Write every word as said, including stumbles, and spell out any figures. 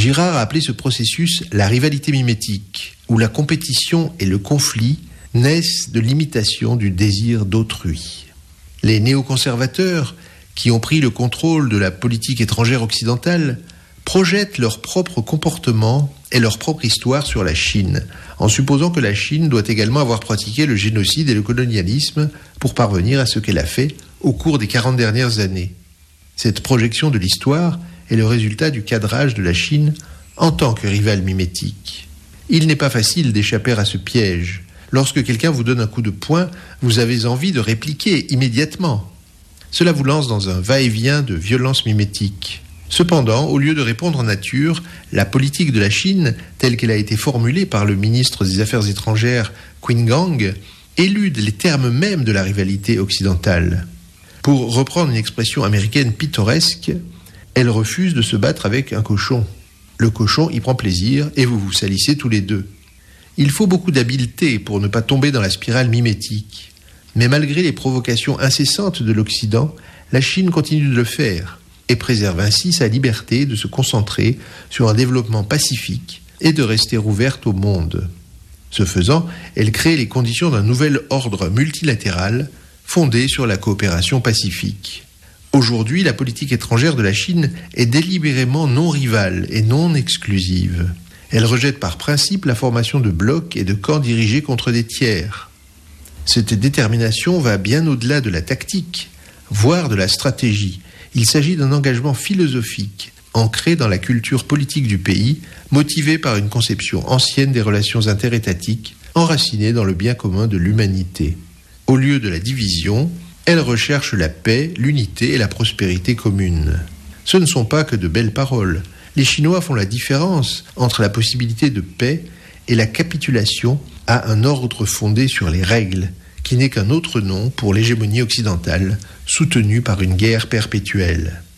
Girard a appelé ce processus la rivalité mimétique, où la compétition et le conflit naissent de l'imitation du désir d'autrui. Les néoconservateurs, qui ont pris le contrôle de la politique étrangère occidentale, projettent leur propre comportement et leur propre histoire sur la Chine, en supposant que la Chine doit également avoir pratiqué le génocide et le colonialisme pour parvenir à ce qu'elle a fait au cours des quarante dernières années. Cette projection de l'histoire est le résultat du cadrage de la Chine en tant que rival mimétique. Il n'est pas facile d'échapper à ce piège. Lorsque quelqu'un vous donne un coup de poing, vous avez envie de répliquer immédiatement. Cela vous lance dans un va-et-vient de violence mimétique. Cependant, au lieu de répondre en nature, la politique de la Chine, telle qu'elle a été formulée par le ministre des Affaires étrangères Qin Gang, élude les termes mêmes de la rivalité occidentale. Pour reprendre une expression américaine pittoresque, elle refuse de se battre avec un cochon. Le cochon y prend plaisir et vous vous salissez tous les deux. Il faut beaucoup d'habileté pour ne pas tomber dans la spirale mimétique. Mais malgré les provocations incessantes de l'Occident, la Chine continue de le faire et préserve ainsi sa liberté de se concentrer sur un développement pacifique et de rester ouverte au monde. Ce faisant, elle crée les conditions d'un nouvel ordre multilatéral fondé sur la coopération pacifique. Aujourd'hui, la politique étrangère de la Chine est délibérément non rivale et non exclusive. Elle rejette par principe la formation de blocs et de camps dirigés contre des tiers. Cette détermination va bien au-delà de la tactique, voire de la stratégie. Il s'agit d'un engagement philosophique, ancré dans la culture politique du pays, motivé par une conception ancienne des relations interétatiques, enracinée dans le bien commun de l'humanité. Au lieu de la division, elle recherche la paix, l'unité et la prospérité commune. Ce ne sont pas que de belles paroles. Les Chinois font la différence entre la possibilité de paix et la capitulation à un ordre fondé sur les règles, qui n'est qu'un autre nom pour l'hégémonie occidentale, soutenue par une guerre perpétuelle.